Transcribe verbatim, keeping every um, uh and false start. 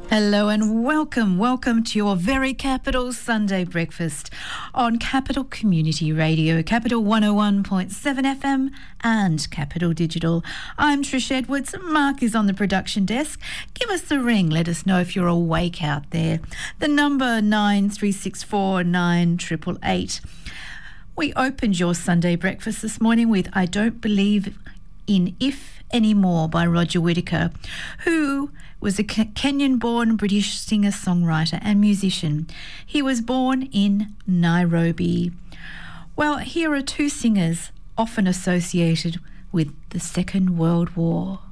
Hello and welcome, welcome to your very Capital Sunday breakfast on Capital Community Radio, Capital one oh one point seven F M and Capital Digital. I'm Trish Edwards. Mark is on the production desk. Give us a ring. Let us know if you're awake out there. The number nine three six four nine eight eight eight. We opened your Sunday breakfast this morning with I Don't Believe in If Anymore by Roger Whittaker, who was a Kenyan-born British singer-songwriter and musician. He was born in Nairobi. Well, here are two singers often associated with the Second World War.